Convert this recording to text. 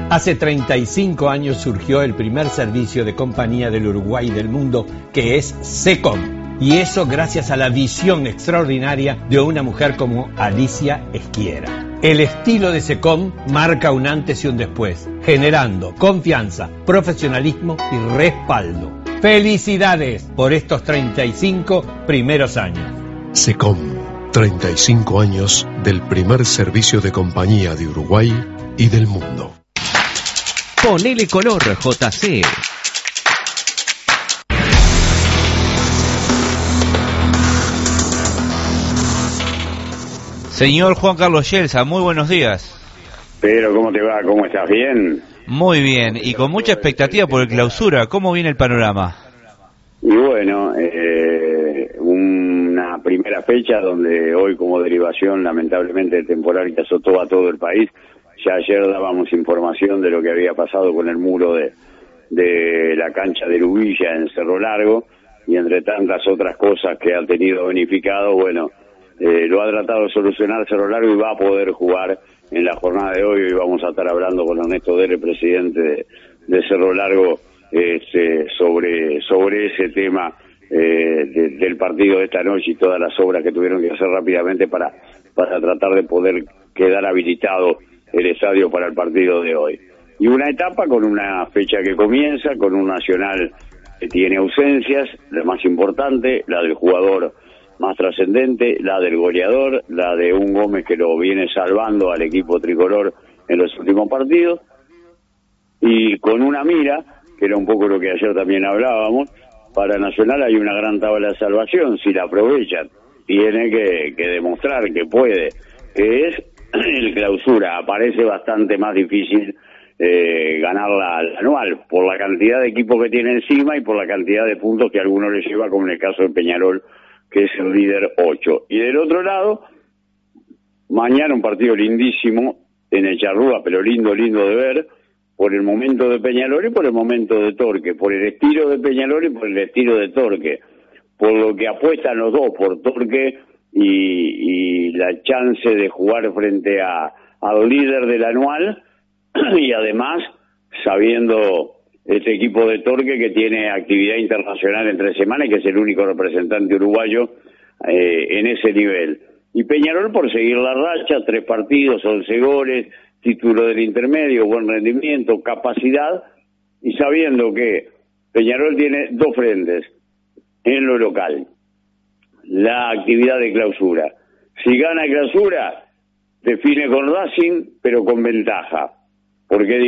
Hace 35 años surgió el primer servicio de compañía del Uruguay y del mundo, que es SECOM. Y eso gracias a la visión extraordinaria de una mujer como Alicia Esquiera. El estilo de SECOM marca un antes y un después, generando confianza, profesionalismo y respaldo. ¡Felicidades por estos 35 primeros años! SECOM, 35 años del primer servicio de compañía de Uruguay y del mundo. Ponele color, JC. Señor Juan Carlos Yelsa, muy buenos días. Pedro, ¿cómo te va? ¿Cómo estás? ¿Bien? Muy bien, y con mucha expectativa por el clausura. ¿Cómo viene el panorama? Y bueno, una primera fecha donde hoy, como derivación lamentablemente del temporal que azotó a todo el país, ya ayer dábamos información de lo que había pasado con el muro de la cancha de Lubilla en Cerro Largo, y entre tantas otras cosas que ha tenido bonificado, bueno, lo ha tratado de solucionar Cerro Largo y va a poder jugar en la jornada de hoy. Hoy vamos a estar hablando con Ernesto Dere, presidente de Cerro Largo, sobre ese tema del partido de esta noche y todas las obras que tuvieron que hacer rápidamente para tratar de poder quedar habilitado el estadio para el partido de hoy. Y una etapa con una fecha que comienza, con un Nacional que tiene ausencias, la más importante, la del jugador más trascendente, la del goleador, la de un Gómez que lo viene salvando al equipo tricolor en los últimos partidos, y con una mira, que era un poco lo que ayer también hablábamos, para Nacional hay una gran tabla de salvación. Si la aprovechan, tiene que demostrar que puede, que es el clausura. Aparece bastante más difícil ganarla al anual, por la cantidad de equipos que tiene encima y por la cantidad de puntos que a algunos le lleva, como en el caso de Peñarol, que es el líder 8. Y del otro lado, mañana un partido lindísimo en el Charrúa, pero lindo de ver, por el momento de Peñarol y por el momento de Torque, por el estilo de Peñarol y por el estilo de Torque, por lo que apuestan los dos, por Torque y la chance de jugar frente al líder del anual, y además sabiendo este equipo de Torque que tiene actividad internacional entre semanas y que es el único representante uruguayo en ese nivel. Y Peñarol por seguir la racha, 3 partidos, 11 goles, título del intermedio, buen rendimiento, capacidad, y sabiendo que Peñarol tiene 2 frentes en lo local. La actividad de clausura. Si gana clausura, define con Racing, pero con ventaja. Porque